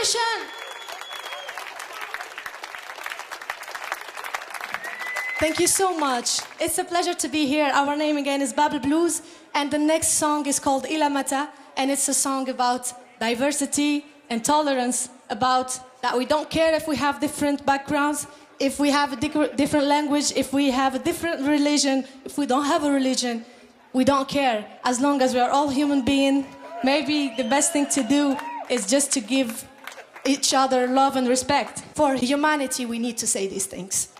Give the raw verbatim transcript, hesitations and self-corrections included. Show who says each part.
Speaker 1: Nation! Thank you so much. It's a pleasure to be here. Our name again is Babel Blues, and the next song is called Ila Mata, and it's a song about diversity and tolerance, about that we don't care if we have different backgrounds, if we have a different language, if we have a different religion, if we don't have a religion, we don't care. As long as we are all human beings, maybe the best thing to do is just to give each other love and respect. For humanity, we need to say these things.